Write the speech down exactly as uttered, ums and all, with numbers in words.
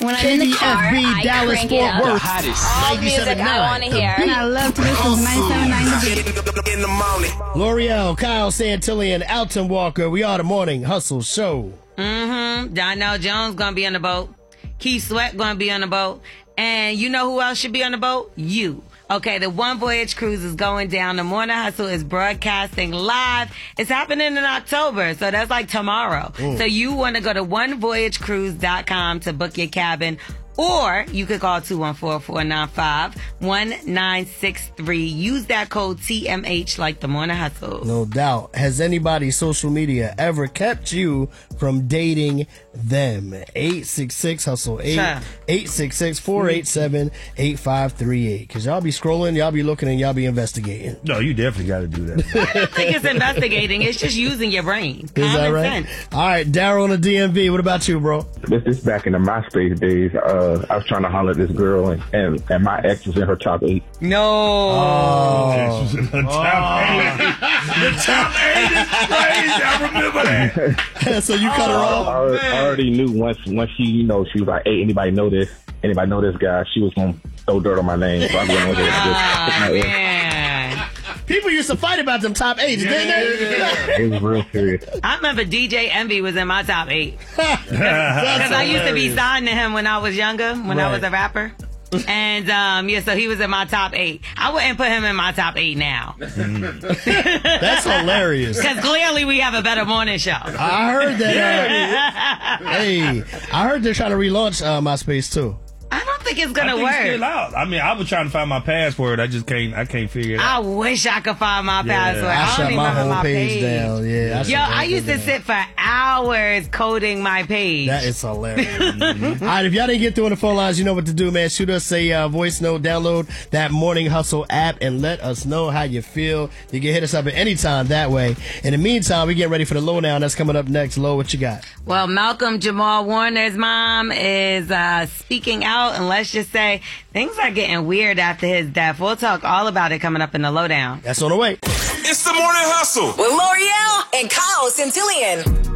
When I'm in the car, K D F B I Dallas crank it Fort up. Worth. All the music I want to hear. The And I love to listen to ninety-seven point nine The Beat. In the morning. L'Oreal, Kyle Santillan, Alton Walker. We are the Morning Hustle Show. Mm-hmm. Donnell Jones gonna be on the boat. Keith Sweat gonna be on the boat. And you know who else should be on the boat? You. Okay, the One Voyage Cruise is going down. The Morning Hustle is broadcasting live. It's happening in October, so that's like tomorrow. Mm. So you want to go to one voyage cruise dot com to book your cabin. Or you could call two one four, four nine five, one nine six three. Use that code T M H like the Morning Hustle. No doubt. Has anybody's social media ever kept you from dating them? eight six six hustle eight, Sure. eight six six, four eight seven, eight five three eight. Because y'all be scrolling, y'all be looking, and y'all be investigating. No, you definitely got to do that. I don't think it's investigating. It's just using your brain. Is that Common right? sense. All right, Daryl on the D M V. What about you, bro? This is back in the MySpace days. Uh, I was trying to holler at this girl, and, and, and my ex was in her top eight. No. Oh. the top eight. The top eight is crazy. I remember that. So you cut her I, off? already- I already knew once once she, you know, she was like, hey, anybody know this? Anybody know this guy? She was going to throw dirt on my name. So I went over there and just Oh, took my ex. man. People used to fight about them top eights, didn't they? It was real serious. I remember D J Envy was in my top eight. Because I used to be signed to him when I was younger, when I Right. was a rapper. And, um, yeah, so he was in my top eight. I wouldn't put him in my top eight now. That's hilarious. Because clearly we have a better morning show. I heard that. Uh, hey, I heard they're trying to relaunch uh, MySpace too. I don't think it's I going to think it's work. still out. I mean, I was trying to find my password. I just can't. I can't figure it I out. wish I could find my Yeah. password. I I, don't shut even my remember whole my page, page. down. Yeah, I Yo, shut I that used to down. sit for hours coding my page. That is hilarious. All right, if y'all didn't get through on the phone lines, you know what to do, man. Shoot us a uh, voice note, download that Morning Hustle app, and let us know how you feel. You can hit us up at any time that way. In the meantime, we getting ready for the lowdown. That's coming up next. Lo, what you got? Well, Malcolm Jamal Warner's mom is uh, speaking out, and let's just say things are getting weird after his death. We'll talk all about it coming up in the lowdown. That's on the way. It's the Morning Hustle. With L'Oreal and Kyle Santillan.